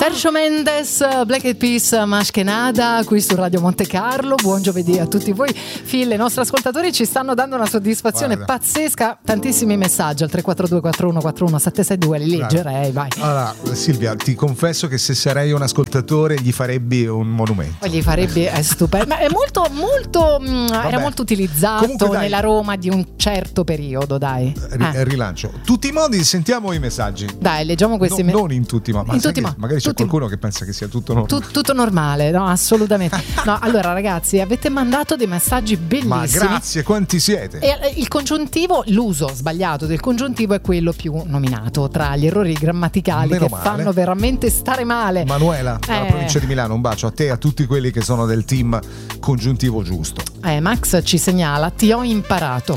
Sergio Mendes, Black Eyed Peas, Mashkenada, qui su Radio Monte Carlo. Buon giovedì a tutti voi. Phil, i nostri ascoltatori ci stanno dando una soddisfazione pazzesca. Tantissimi messaggi al 342 4141 762, li leggerei, vai. Allora, Silvia, ti confesso che se sarei un ascoltatore gli farebbe un monumento. Gli farebbe, è stupendo. Ma è molto era molto utilizzato. Comunque, nella Roma di un certo periodo, dai. Rilancio. Tutti i modi, sentiamo i messaggi. Dai, leggiamo questi messaggi. Non in tutti i modi, magari c'è qualcuno che pensa che sia tutto normale. Tutto normale, no, assolutamente. No, allora ragazzi, avete mandato dei messaggi bellissimi. Ma grazie, quanti siete? E il congiuntivo, l'uso sbagliato del congiuntivo è quello più nominato tra gli errori grammaticali fanno veramente stare male. Manuela, dalla provincia di Milano, un bacio a te e a tutti quelli che sono del team congiuntivo giusto. Max ci segnala: ti ho imparato.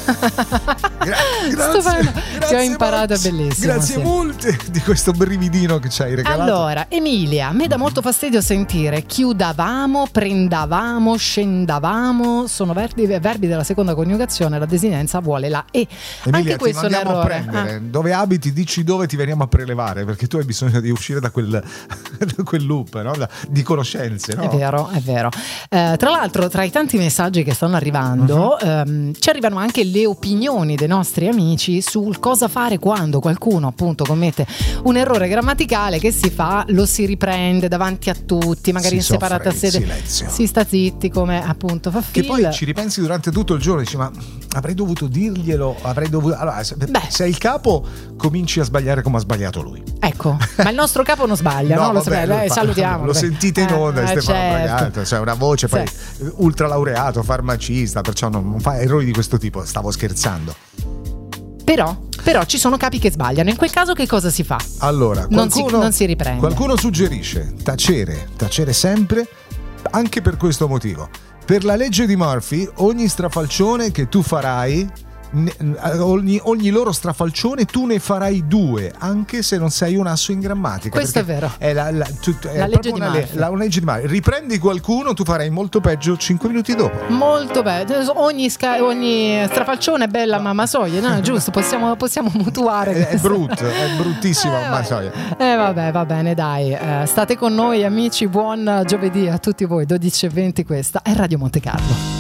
Grazie, ti ho imparato, Max. È bellissimo. Grazie molte di questo brividino che ci hai regalato. Allora, Emilia, a me dà molto fastidio sentire chiudavamo, prendavamo, scendavamo. Sono verbi della seconda coniugazione, la desinenza vuole la e. Emilia, anche questo è un errore. A prendere. Dove abiti, dici dove ti veniamo a prelevare, perché tu hai bisogno di uscire da quel loop, no? di conoscenze, no? È vero. Tra l'altro, tra i tanti messaggi che stanno arrivando, ci arrivano anche le opinioni dei nostri amici sul cosa fare quando qualcuno appunto commette un errore grammaticale. Che si fa? Lo si riprende davanti a tutti, magari in separata sede, silenzio. Si sta zitti, come appunto fa Phil. Che poi ci ripensi durante tutto il giorno e dici: ma avrei dovuto dirglielo, allora, se è il capo, cominci a sbagliare come ha sbagliato lui. Ecco, ma il nostro capo non sbaglia, no? Salutiamo. Lo sentite in onda, Stefano Bragato, cioè una voce poi ultra laureato, farmacista, perciò non fa errori di questo tipo. Stavo scherzando. Però ci sono capi che sbagliano. In quel caso che cosa si fa? Allora, non si riprende. Qualcuno suggerisce tacere sempre, anche per questo motivo. Per la legge di Murphy, ogni strafalcione che tu farai, ogni loro strafalcione tu ne farai 2, anche se non sei un asso in grammatica. Questo è vero. È la legge di Murphy. La legge di Murphy. Riprendi qualcuno, tu farai molto peggio 5 minuti dopo. Molto bello. Ogni strafalcione è bella mamma soia, no? Giusto, possiamo mutuare. È bruttissima mamma soia. Vabbè, va bene, dai. State con noi amici, buon giovedì a tutti voi. 12:20, questa è Radio Monte Carlo.